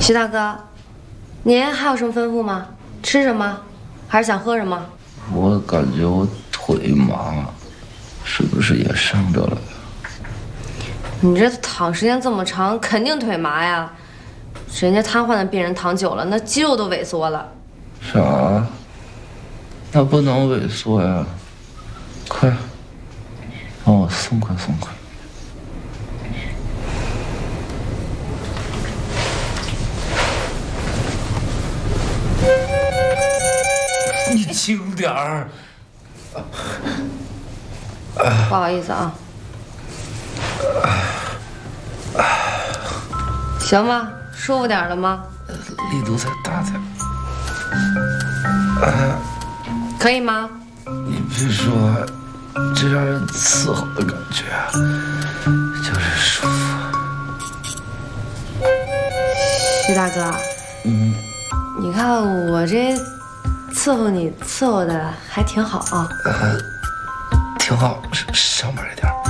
徐大哥，您还有什么吩咐吗？吃什么？还是想喝什么？ 我感觉我腿麻，是不是也伤着了？ 你这躺时间这么长，肯定腿麻呀。人家瘫痪的病人躺久了，那肌肉都萎缩了。 啥？那不能萎缩呀！快，帮我松快松快。你轻点儿。 不好意思啊。行吗？舒服点了吗？ 力度再大点。 可以吗？ 你别说，这让人伺候的感觉啊，就是舒服。 徐大哥，你看我这伺候你伺候的还挺好啊。 挺好，上班一点。